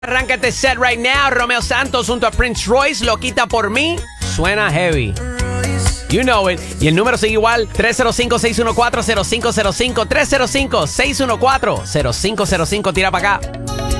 Arranca este set right now. Romeo Santos junto a Prince Royce. Lo quita por mí. Suena heavy. You know it. Y el número sigue igual. 305-614-0505. 305-614-0505. Tira para acá.